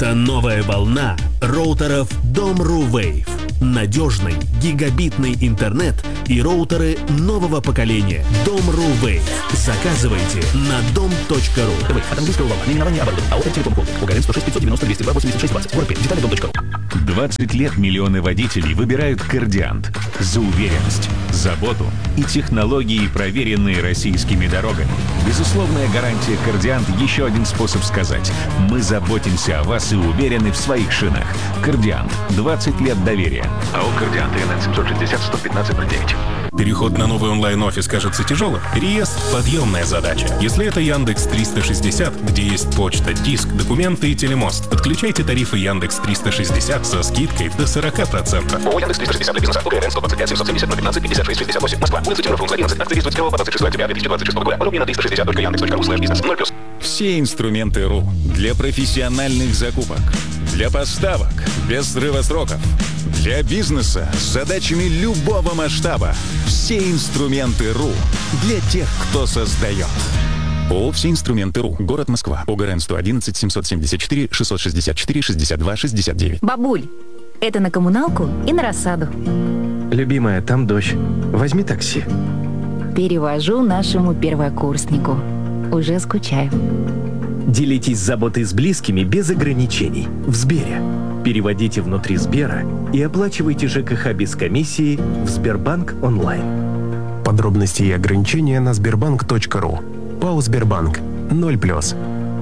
Это новая волна роутеров Dom.ru Wave. Надежный гигабитный интернет и роутеры нового поколения Dom.ru Wave. Заказывайте на dom.ru. От английского волна. Наименование оборудования. АО «Телеком Холдинг». УГРН 106 590 202 86 20. Город Пермь. Детали dom.ru. 20 лет миллионы водителей выбирают «Кордиант» за уверенность, заботу и технологии, проверенные российскими дорогами. Безусловная гарантия «Кордиант» — еще один способ сказать: мы заботимся о вас и уверены в своих шинах. «Кордиант» — 20 лет доверия. АО «Кордиант» ИНН 760 115 09. Переход на новый онлайн-офис кажется тяжелым? Переезд – подъемная задача. Если это Яндекс 360, где есть почта, диск, документы и телемост, подключайте тарифы Яндекс 360 со скидкой до 40%. ООО Яндекс 360 для бизнеса. УГРН 125 770 015 56 68. Москва. Улица Темнов, 11. Акция действует с 1 по 26 октября 2026 года. Подробнее на 360.yandex.ru/бизнес. 0+. Все инструменты.ру для профессиональных закупок, для поставок без срыва сроков, для бизнеса с задачами любого масштаба. Все инструменты.ру для тех, кто создает. ООО «Все инструменты.ру». Город Москва. УГРН 111 774 664 62 69. Бабуль, это на коммуналку и на рассаду. Любимая, там дождь. Возьми такси. Перевожу нашему первокурснику. Уже скучаю. Делитесь заботой с близкими без ограничений. В Сбере. Переводите внутри Сбера и оплачивайте ЖКХ без комиссии в Сбербанк онлайн. Подробности и ограничения на sberbank.ru. ПАО «Сбербанк». 0+.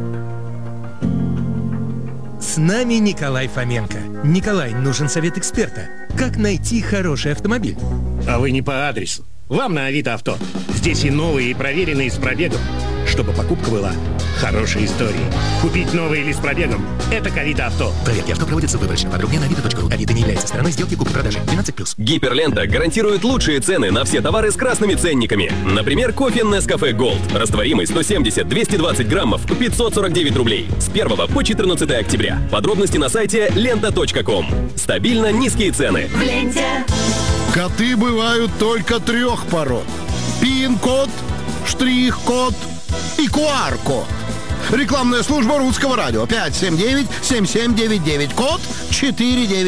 С нами Николай Фоменко. Николай, нужен совет эксперта. Как найти хороший автомобиль? А вы не по адресу. Вам на Авито Авто. Здесь и новые, и проверенные с пробегом. Чтобы покупка была хорошей историей. Купить новый или с пробегом – это к Авито Авто. Проверки авто проводятся выборочно. Подробнее на avito.ru. Авито не является стороной сделки купли-продажи. 12+. Гиперлента гарантирует лучшие цены на все товары с красными ценниками. Например, кофе Nescafe Gold. Растворимый 170-220 граммов, 549 рублей. С 1 по 14 октября. Подробности на сайте lenta.com. Стабильно низкие цены. В ленте. Коты бывают только 3 пород. Пин-код, штрих-код и QR-код. Рекламная служба Русского радио. 579-7799. Код 49.